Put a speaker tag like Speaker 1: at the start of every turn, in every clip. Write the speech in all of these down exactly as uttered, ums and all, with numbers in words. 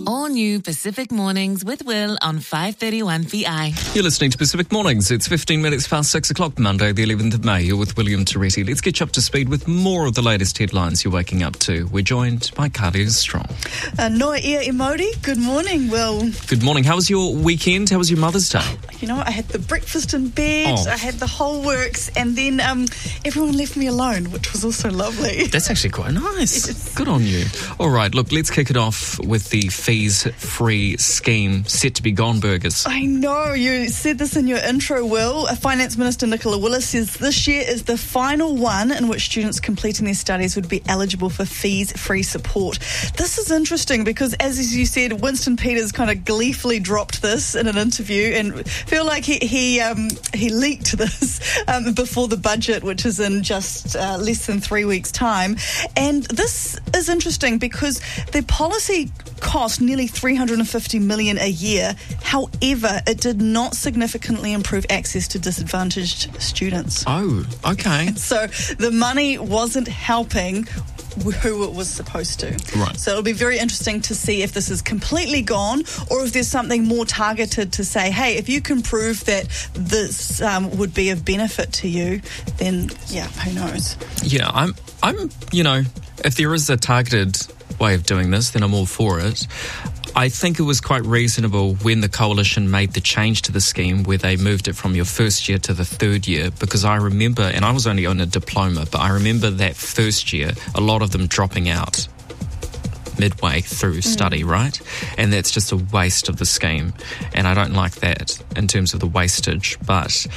Speaker 1: All new Pacific Mornings with Will on five thirty-one V I.
Speaker 2: You're listening to Pacific Mornings. It's fifteen minutes past six o'clock, Monday, the eleventh of May. You're with William Toretti. Let's get you up to speed with more of the latest headlines you're waking up to. We're joined by Kalia Strong.
Speaker 3: Uh, Noa ia Emoti. Good morning, Will.
Speaker 2: Good morning. How was your weekend? How was your Mother's Day?
Speaker 3: You know what? I had the breakfast in bed.
Speaker 2: Oh.
Speaker 3: I had the whole works, and then um, everyone left me alone, which was also lovely.
Speaker 2: That's actually quite nice.
Speaker 3: Yes.
Speaker 2: Good on you. All right, look, let's kick it off with the fees-free scheme set to be gone burgers.
Speaker 3: I know, you said this in your intro, Will. Finance Minister Nicola Willis says this year is the final one in which students completing their studies would be eligible for fees-free support. This is interesting because, as you said, Winston Peters kind of gleefully dropped this in an interview and feel like he he, um, he leaked this um, before the budget, which is in just uh, less than three weeks' time. And this is interesting because the policy cost nearly three hundred fifty million dollars a year. However, it did not significantly improve access to disadvantaged students.
Speaker 2: Oh, okay.
Speaker 3: So the money wasn't helping who it was supposed to.
Speaker 2: Right.
Speaker 3: So it'll be very interesting to see if this is completely gone or if there's something more targeted to say, hey, if you can prove that this um, would be of benefit to you, then, yeah, who knows?
Speaker 2: Yeah, I'm, I'm, you know, if there is a targeted way of doing this, then I'm all for it. I think it was quite reasonable when the coalition made the change to the scheme where they moved it from your first year to the third year, because I remember, and I was only on a diploma, but I remember that first year, a lot of them dropping out midway through study, mm. right? And that's just a waste of the scheme. And I don't like that in terms of the wastage, but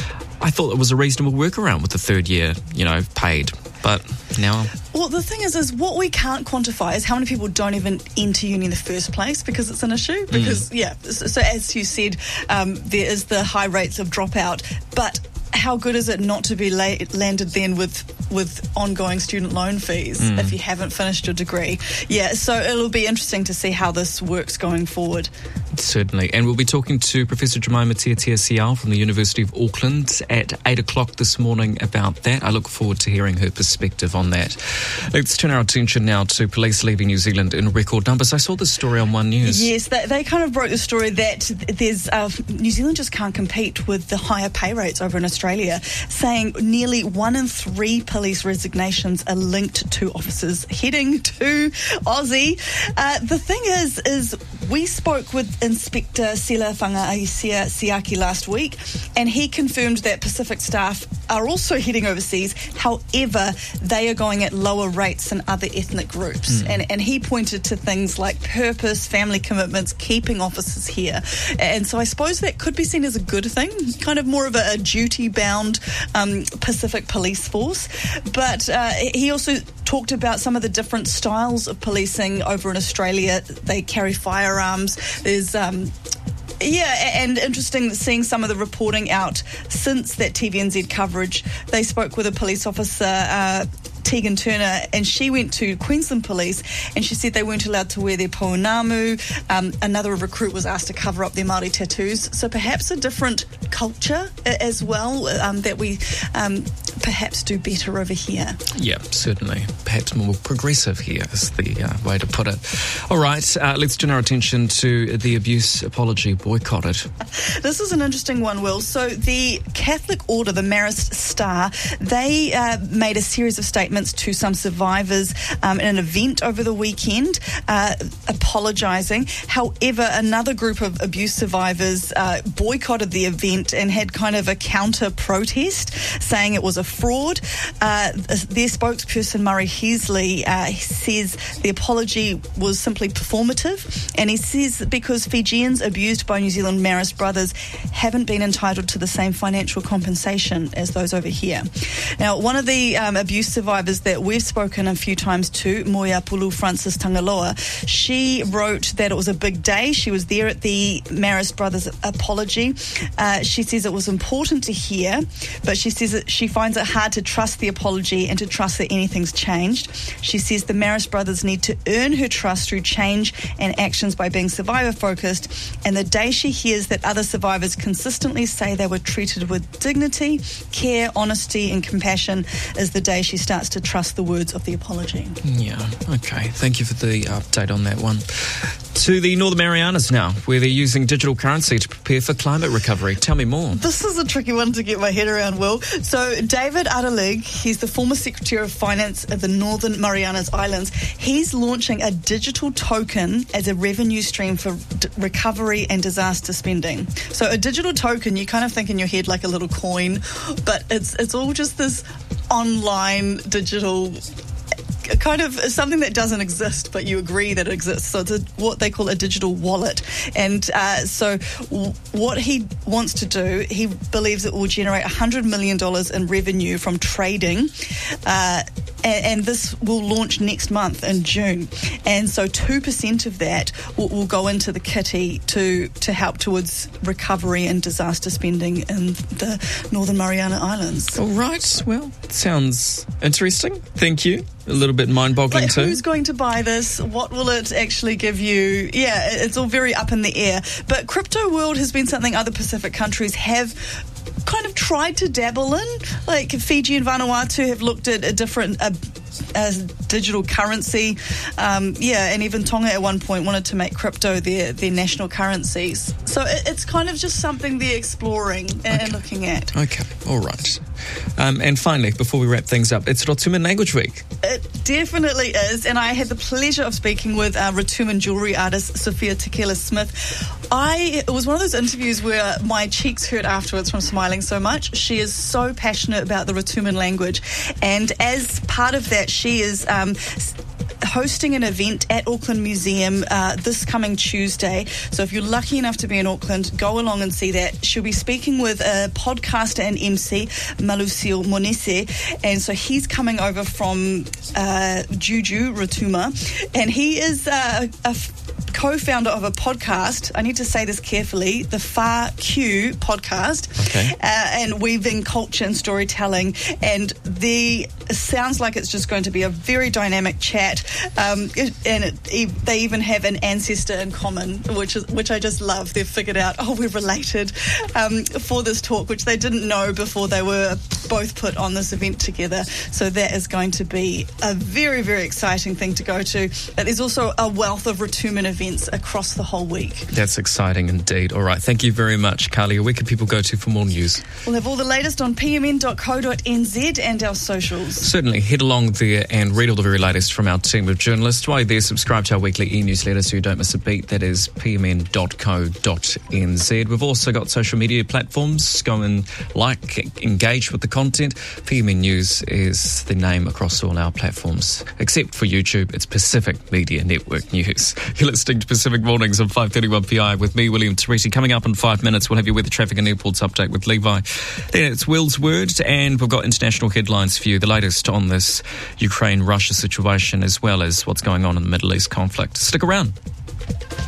Speaker 2: I thought it was a reasonable workaround with the third year, you know, paid. But now...
Speaker 3: Well, the thing is, is what we can't quantify is how many people don't even enter uni in the first place because it's an issue. Because, mm. yeah, so, so as you said, um, there is the high rates of dropout. But how good is it not to be la- landed then with with ongoing student loan fees mm. if you haven't finished your degree? Yeah, so it'll be interesting to see how this works going forward.
Speaker 2: Certainly. And we'll be talking to Professor Jemima Tiatia from the University of Auckland at eight o'clock this morning about that. I look forward to hearing her perspective on that. Let's turn our attention now to police leaving New Zealand in record numbers. I saw this story on One News.
Speaker 3: Yes, they, they kind of broke the story that there's uh, New Zealand just can't compete with the higher pay rates over in Australia, saying nearly one in three police resignations are linked to officers heading to Aussie. Uh, the thing is, is we spoke with Inspector Sila Whangaisia Siaki last week, and he confirmed that Pacific staff are also heading overseas. However, they are going at lower rates than other ethnic groups. Mm. And, and he pointed to things like purpose, family commitments, keeping officers here. And so I suppose that could be seen as a good thing, kind of more of a, a duty-bound um, Pacific police force. But uh, he also talked about some of the different styles of policing over in Australia. They carry firearms. There's... Um, Yeah, and interesting seeing some of the reporting out since that T V N Z coverage. They spoke with a police officer, uh, Tegan Turner, and she went to Queensland Police and she said they weren't allowed to wear their pounamu. Um, another recruit was asked to cover up their Māori tattoos. So perhaps a different culture as well um, that we um, perhaps do better over here.
Speaker 2: Yeah, certainly. Perhaps more progressive here is the uh, way to put it. All right, uh, let's turn our attention to the abuse apology boycotted.
Speaker 3: This is an interesting one, Will. So the Catholic Order, the Marist Star, they uh, made a series of statements to some survivors um, in an event over the weekend, uh, apologising. However, another group of abuse survivors uh, boycotted the event and had kind of a counter-protest, saying it was a fraud. Uh, their spokesperson, Murray Heasley, uh, says the apology was simply performative, and he says because Fijians abused by New Zealand Marist brothers haven't been entitled to the same financial compensation as those over here. Now, one of the um, abuse survivors that we've spoken a few times to, Moia Pulu Francis Tangaloa, she wrote that it was a big day. She was there at the Marist brothers' apology. Uh, she says it was important to hear, but she says that she finds it hard to trust the apology and to trust that anything's changed. She says the Marist brothers need to earn her trust through change and actions by being survivor-focused, and the day she hears that other survivors consistently say they were treated with dignity, care, honesty and compassion is the day she starts to trust the words of the apology.
Speaker 2: Yeah, okay. Thank you for the update on that one. To the Northern Marianas now, where they're using digital currency to prepare for climate recovery. Tell me more.
Speaker 3: This is a tricky one to get my head around, Will. So David Adelig, he's the former Secretary of Finance of the Northern Marianas Islands. He's launching a digital token as a revenue stream for d- recovery and disaster spending. So a digital token, you kind of think in your head like a little coin, but it's it's all just this online digital kind of something that doesn't exist, but you agree that it exists. So it's a, what they call a digital wallet. And uh, so w- what he wants to do, he believes it will generate one hundred million dollars in revenue from trading. Uh, and, and this will launch next month in June. And so two percent of that will, will go into the kitty to, to help towards recovery and disaster spending in the Northern Mariana Islands.
Speaker 2: All right. Well, sounds interesting. Thank you. A little bit mind-boggling
Speaker 3: like,
Speaker 2: too.
Speaker 3: Who's going to buy this? What will it actually give you? Yeah, it's all very up in the air. But crypto world has been something other Pacific countries have kind of tried to dabble in. Like Fiji and Vanuatu have looked at a different uh, uh, digital currency. Um, yeah, and even Tonga at one point wanted to make crypto their, their national currencies. So it, it's kind of just something they're exploring and,
Speaker 2: okay.
Speaker 3: and looking at.
Speaker 2: Okay, all right. Um, and finally, before we wrap things up, it's Rotuman Language Week.
Speaker 3: It definitely is, and I had the pleasure of speaking with uh, Rotuman jewellery artist Sophia Tequila Smith. I it was one of those interviews where my cheeks hurt afterwards from smiling so much. She is so passionate about the Rotuman language, and as part of that, she is um, hosting an event at Auckland Museum uh, this coming Tuesday. So if you're lucky enough to be in Auckland, go along and see that. She'll be speaking with a podcaster and M C, Malucio Monese, and so he's coming over from uh, Juju Rotuma, and he is uh, a f- co-founder of a podcast. I need to say this carefully, the Far Q podcast,
Speaker 2: okay.
Speaker 3: uh, and weaving culture and storytelling. And the it sounds like it's just going to be a very dynamic chat. Um, and it, they even have an ancestor in common, which is which I just love. They've figured out, oh, we're related um, for this talk, which they didn't know before they were both put on this event together. So that is going to be a very, very exciting thing to go to. But there's also a wealth of Rotuman events across the whole week.
Speaker 2: That's exciting indeed. All right, thank you very much, Carly. Where can people go to for more news?
Speaker 3: We'll have all the latest on p m n dot co dot n z and our socials.
Speaker 2: Certainly, head along there and read all the very latest from our team of journalists. While you're there, subscribe to our weekly e-newsletter so you don't miss a beat. That is p m n dot co dot n z. We've also got social media platforms. Go and like, engage with the content. P M N News is the name across all our platforms. Except for YouTube, it's Pacific Media Network News. You're listening to Pacific Mornings on five thirty-one P I with me, William Teresi. Coming up in five minutes, we'll have your weather, traffic and airports update with Levi. Then it's Will's Word, and we've got international headlines for you, the latest on this Ukraine-Russia situation, as well as what's going on in the Middle East conflict. Stick around.